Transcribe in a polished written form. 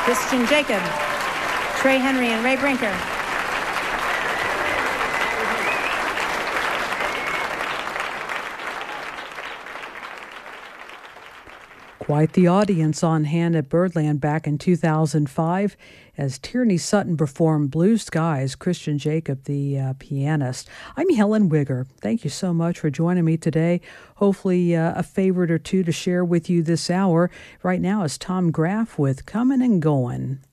Christian Jacob, Trey Henry, and Ray Brinker. Quite the audience on hand at Birdland back in 2005 as Tierney Sutton performed Blue Skies, Christian Jacob, the pianist. I'm Helen Wigger. Thank you so much for joining me today. Hopefully a favorite or two to share with you this hour. Right now is Tom Graff with Comin' and Goin'.